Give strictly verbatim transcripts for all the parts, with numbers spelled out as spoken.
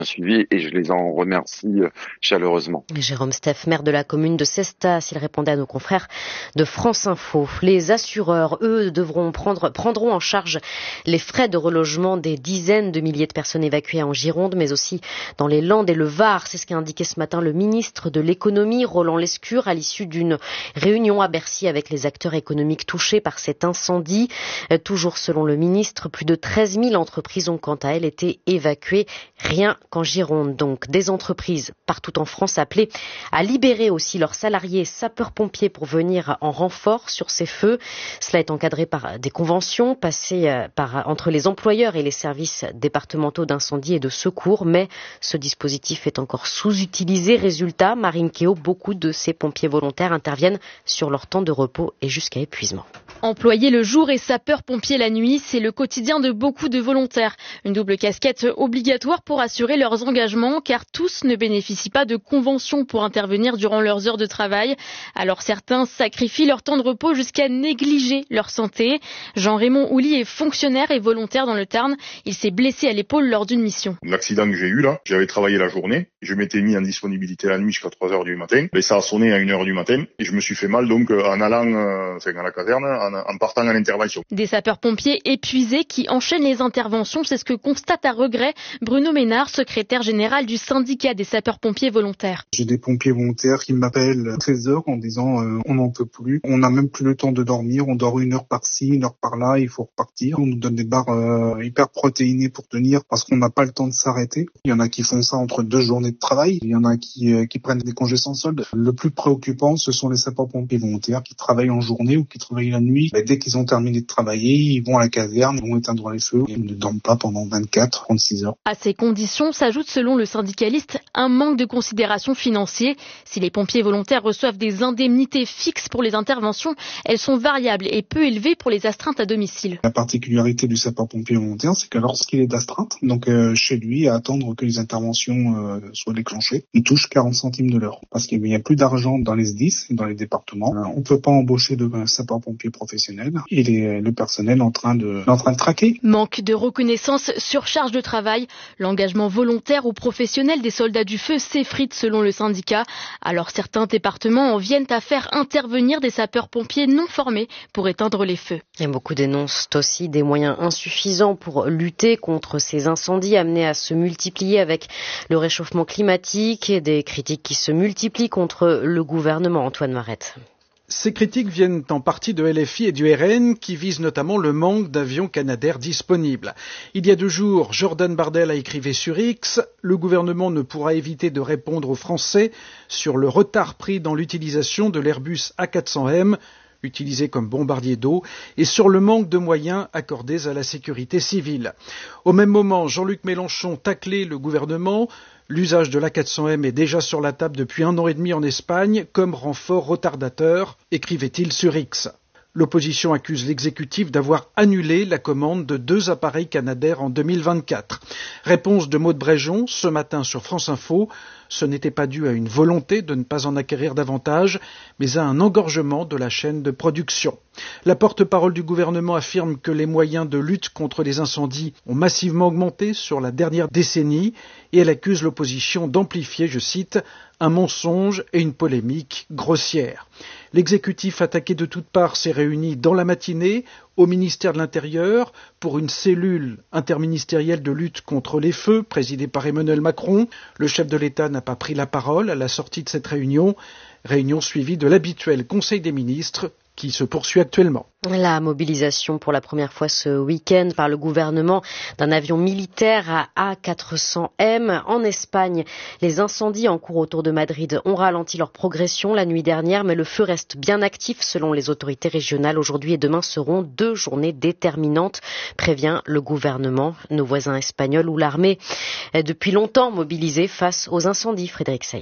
suivi et je les en remercie chaleureusement. Jérôme Steff, maire de la commune de Cestas, il répondait à nos confrères de France Info. Les assureurs, eux, devront prendre, prendront en charge les frais de relogement des dizaines de milliers de personnes évacuées en Gironde, mais aussi dans les Landes et le Var. C'est ce qu'a indiqué ce matin le ministre de l'économie, Roland Lescure, à l'issue d'une réunion à Bercy avec les acteurs économiques touchés par cet incendie. Toujours selon le ministre, plus de treize mille entreprises ont quant à elles été évacuées. Rien qu'en Gironde, donc, des entreprises partout en France appelées à libérer aussi leurs salariés sapeurs-pompiers pour venir en renfort sur ces feux. Cela est encadré par des conventions passées par, entre les employeurs et les services départementaux d'incendie et de secours, mais ce dispositif est encore sous-utilisé. Résultat, Marine Kéo, beaucoup de ces pompiers volontaires interviennent sur leur temps de repos et jusqu'à épuisement. Employés le jour et sapeurs-pompiers la nuit, c'est le quotidien de beaucoup de volontaires. Une double casquette obligatoire pour assurer leurs engagements, car tous ne bénéficient pas de conventions pour intervenir durant leurs heures de travail. Alors certains sacrifient leur temps de repos jusqu'à négliger leur santé. Jean-Raymond Houly est fonctionnaire et volontaire dans le Tarn. Il s'est blessé à l'épaule lors d'une mission. L'accident que j'ai eu là, j'avais travaillé la journée, je m'étais mis en disponibilité la nuit jusqu'à trois heures du matin, et ça a sonné à une heure du matin, et je me suis fait mal donc en allant euh, enfin, à la caserne, en, en partant à l'intervention. Des sapeurs-pompiers épuisés qui enchaînent les interventions, c'est ce que constate à regret Bruno Ménard, secrétaire général du syndicat des sapeurs-pompiers volontaires. J'ai des pompiers volontaires qui m'appellent treize heures en disant euh, on n'en peut plus, on n'a même plus le temps de dormir, on dort une heure par-ci, une heure par-là, il faut repartir. On nous donne des barres euh, hyper protéinées pour tenir parce qu'on n'a pas le temps de s'arrêter. Il y en a qui font ça entre deux journées de travail, il y en a qui, euh, qui prennent des congés sans solde. Le plus préoccupant, ce sont les sapeurs-pompiers volontaires qui travaillent en journée ou qui travaillent la nuit. Mais dès qu'ils ont terminé de travailler, ils vont à la caserne, ils vont éteindre les feux, ils ne dorment pas pendant vingt-quatre à trente-six heures. À ces conditions s'ajoute, selon le syndicaliste, un manque de considération financière. Si les pompiers volontaires reçoivent des indemnités fixes pour les interventions, elles sont variables et peu élevées pour les astreintes à domicile. La particularité du sapeur-pompier volontaire, c'est que lorsqu'il est d'astreinte, donc euh, chez lui, à attendre que les interventions euh, soient déclenchées, il touche quarante centimes de l'heure. Parce qu'il n'y a plus d'argent dans les S D I S, dans les départements. Euh, on ne peut pas embaucher de euh, sapeurs-pompiers professionnels et les, le personnel est en train de, en train de traquer. Manque de reconnaissance, surcharge de travail, l'engagement volontaire ou professionnel des soldats du feu s'effrite selon le syndicat. Alors certains départements en viennent à faire intervenir des sapeurs-pompiers non formés pour éteindre les feux. Et beaucoup dénoncent aussi des moyens insuffisants pour lutter contre ces incendies amenés à se multiplier avec le réchauffement climatique et des critiques qui se multiplient contre le gouvernement. Antoine Marette. Ces critiques viennent en partie de L F I et du R N qui visent notamment le manque d'avions Canadair disponibles. Il y a deux jours, Jordan Bardella écrivait sur X « Le gouvernement ne pourra éviter de répondre aux Français sur le retard pris dans l'utilisation de l'Airbus A quatre cents M, utilisé comme bombardier d'eau, et sur le manque de moyens accordés à la sécurité civile. » Au même moment, Jean-Luc Mélenchon taclait le gouvernement. L'usage de l'A quatre cents M est déjà sur la table depuis un an et demi en Espagne, comme renfort retardateur, écrivait-il sur X. L'opposition accuse l'exécutif d'avoir annulé la commande de deux appareils Canadair en deux mille vingt-quatre. Réponse de Maud Bréjon, ce matin sur France Info. Ce n'était pas dû à une volonté de ne pas en acquérir davantage, mais à un engorgement de la chaîne de production. La porte-parole du gouvernement affirme que les moyens de lutte contre les incendies ont massivement augmenté sur la dernière décennie et elle accuse l'opposition d'amplifier, je cite, un mensonge et une polémique grossière. L'exécutif attaqué de toutes parts s'est réuni dans la matinée au ministère de l'Intérieur pour une cellule interministérielle de lutte contre les feux présidée par Emmanuel Macron. Le chef de l'État n'a pas pris la parole à la sortie de cette réunion, réunion suivie de l'habituel Conseil des ministres qui se poursuit actuellement. La mobilisation pour la première fois ce week-end par le gouvernement d'un avion militaire à A quatre cents M en Espagne. Les incendies en cours autour de Madrid ont ralenti leur progression la nuit dernière, mais le feu reste bien actif selon les autorités régionales. Aujourd'hui et demain seront deux journées déterminantes, prévient le gouvernement. Nos voisins espagnols ou l'armée, depuis longtemps mobilisés face aux incendies. Frédéric Saïs.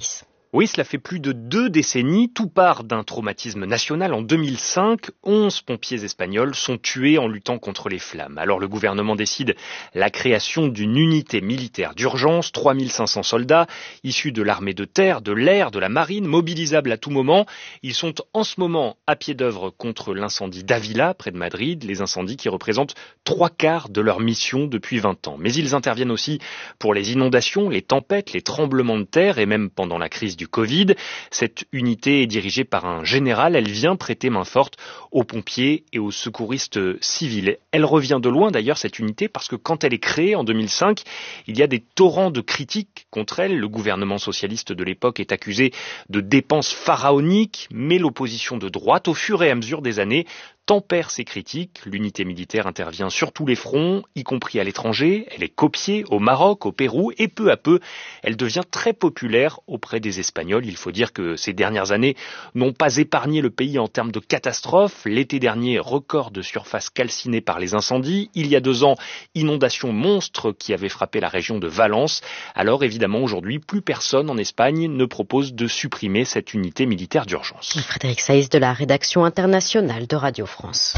Oui, cela fait plus de deux décennies. Tout part d'un traumatisme national. En deux mille cinq, onze pompiers espagnols sont tués en luttant contre les flammes. Alors le gouvernement décide la création d'une unité militaire d'urgence, trois mille cinq cents soldats, issus de l'armée de terre, de l'air, de la marine, mobilisables à tout moment. Ils sont en ce moment à pied d'œuvre contre l'incendie d'Ávila, près de Madrid, les incendies qui représentent trois quarts de leur mission depuis vingt ans. Mais ils interviennent aussi pour les inondations, les tempêtes, les tremblements de terre et même pendant la crise du Covid. Cette unité est dirigée par un général. Elle vient prêter main forte aux pompiers et aux secouristes civils. Elle revient de loin d'ailleurs, cette unité, parce que quand elle est créée en deux mille cinq, il y a des torrents de critiques contre elle. Le gouvernement socialiste de l'époque est accusé de dépenses pharaoniques, mais l'opposition de droite, au fur et à mesure des années, tempère ces critiques. L'unité militaire intervient sur tous les fronts, y compris à l'étranger. Elle est copiée au Maroc, au Pérou, et peu à peu, elle devient très populaire auprès des Espagnols. Il faut dire que ces dernières années n'ont pas épargné le pays en termes de catastrophes. L'été dernier, record de surface calcinée par les incendies. Il y a deux ans, inondation monstre qui avait frappé la région de Valence. Alors évidemment, aujourd'hui, plus personne en Espagne ne propose de supprimer cette unité militaire d'urgence. Frédéric Saïs de la rédaction internationale de Radio France. France.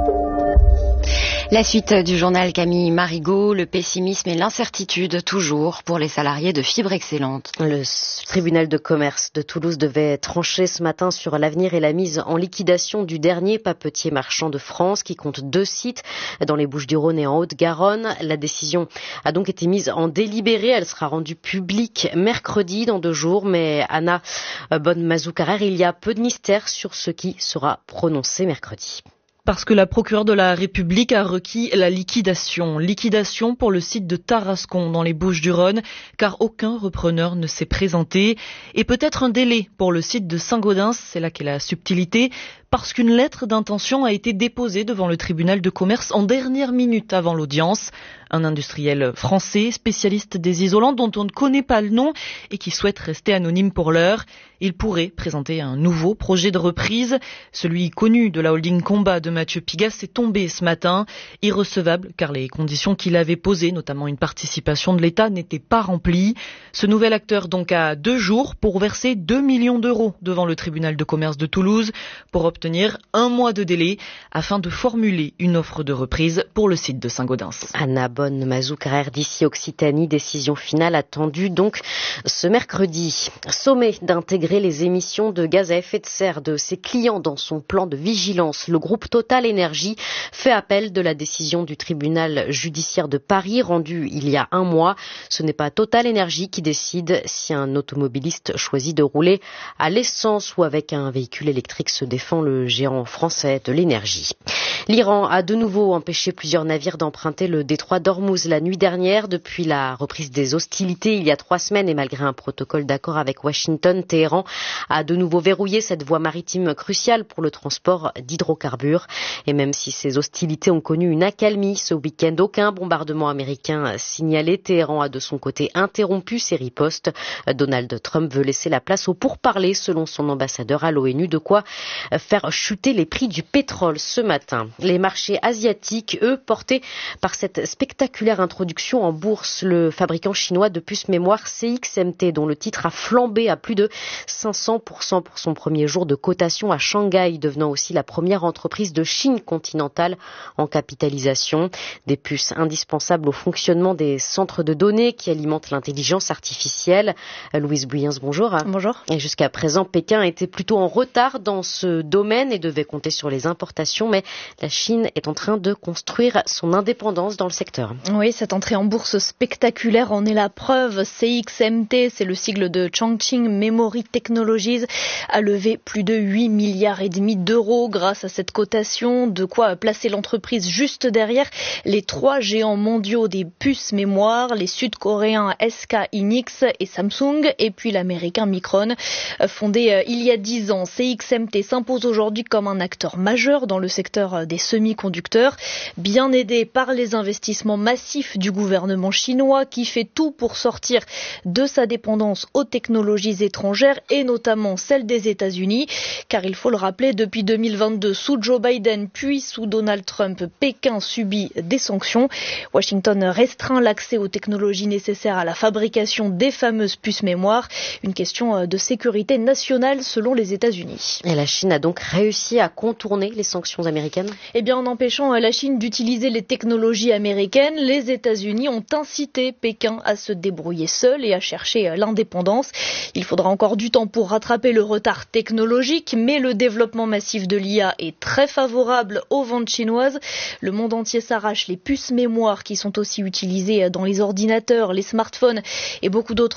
La suite du journal Camille Marigot, le pessimisme et l'incertitude toujours pour les salariés de Fibre Excellente. Le tribunal de commerce de Toulouse devait trancher ce matin sur l'avenir et la mise en liquidation du dernier papetier marchand de France qui compte deux sites dans les Bouches-du-Rhône et en Haute-Garonne. La décision a donc été mise en délibéré. Elle sera rendue publique mercredi dans deux jours. Mais Anna Bonne-Mazou-Carrère, il y a peu de mystère sur ce qui sera prononcé mercredi. Parce que la procureure de la République a requis la liquidation. Liquidation pour le site de Tarascon dans les Bouches-du-Rhône, car aucun repreneur ne s'est présenté. Et peut-être un délai pour le site de Saint-Gaudens, c'est là qu'est la subtilité, parce qu'une lettre d'intention a été déposée devant le tribunal de commerce en dernière minute avant l'audience. Un industriel français, spécialiste des isolants dont on ne connaît pas le nom et qui souhaite rester anonyme pour l'heure. Il pourrait présenter un nouveau projet de reprise. Celui connu de la holding Combat de Mathieu Pigas est tombé ce matin. Irrecevable car les conditions qu'il avait posées, notamment une participation de l'État, n'étaient pas remplies. Ce nouvel acteur donc a deux jours pour verser deux millions d'euros devant le tribunal de commerce de Toulouse pour obtenir un mois de délai afin de formuler une offre de reprise pour le site de Saint-Gaudens. Anna Bonne-Mazou-Carrère d'ici Occitanie, décision finale attendue donc ce mercredi. Sommet d'intégrer les émissions de gaz à effet de serre de ses clients dans son plan de vigilance. Le groupe Total Énergie fait appel de la décision du tribunal judiciaire de Paris rendue il y a un mois. Ce n'est pas Total Énergie qui décide si un automobiliste choisit de rouler à l'essence ou avec un véhicule électrique, se défend le géant français de l'énergie. L'Iran a de nouveau empêché plusieurs navires d'emprunter le détroit d'Ormuz la nuit dernière depuis la reprise des hostilités il y a trois semaines et malgré un protocole d'accord avec Washington, Téhéran a de nouveau verrouillé cette voie maritime cruciale pour le transport d'hydrocarbures. Et même si ces hostilités ont connu une accalmie ce week-end, aucun bombardement américain signalé. Téhéran a de son côté interrompu ses ripostes. Donald Trump veut laisser la place aux pourparlers selon son ambassadeur à l'ONU, de quoi faire chuter les prix du pétrole ce matin. Les marchés asiatiques, eux, portés par cette spectaculaire introduction en bourse, le fabricant chinois de puces mémoire C X M T, dont le titre a flambé à plus de cinq cents pour cent pour son premier jour de cotation à Shanghai, devenant aussi la première entreprise de Chine continentale en capitalisation. Des puces indispensables au fonctionnement des centres de données qui alimentent l'intelligence artificielle. Louise Bouillens, bonjour. Bonjour. Et jusqu'à présent, Pékin était plutôt en retard dans ce domaine et devait compter sur les importations, mais la Chine est en train de construire son indépendance dans le secteur. Oui, cette entrée en bourse spectaculaire en est la preuve. C X M T, c'est le sigle de Chongqing Memory Technologies, a levé plus de huit milliards et demi d'euros grâce à cette cotation, de quoi placer l'entreprise juste derrière les trois géants mondiaux des puces mémoire, les sud-coréens S K Hynix et Samsung, et puis l'américain Micron. Fondé il y a dix ans, C X M T s'impose aujourd'hui aujourd'hui comme un acteur majeur dans le secteur des semi-conducteurs, bien aidé par les investissements massifs du gouvernement chinois qui fait tout pour sortir de sa dépendance aux technologies étrangères et notamment celle des États-Unis. Car il faut le rappeler, depuis deux mille vingt-deux, sous Joe Biden puis sous Donald Trump, Pékin subit des sanctions. Washington restreint l'accès aux technologies nécessaires à la fabrication des fameuses puces mémoire. Une question de sécurité nationale selon les États-Unis. Et la Chine a donc réussi à contourner les sanctions américaines ? Eh bien, en empêchant la Chine d'utiliser les technologies américaines, les États-Unis ont incité Pékin à se débrouiller seul et à chercher l'indépendance. Il faudra encore du temps pour rattraper le retard technologique, mais le développement massif de l'I A est très favorable aux ventes chinoises. Le monde entier s'arrache les puces mémoire qui sont aussi utilisées dans les ordinateurs, les smartphones et beaucoup d'autres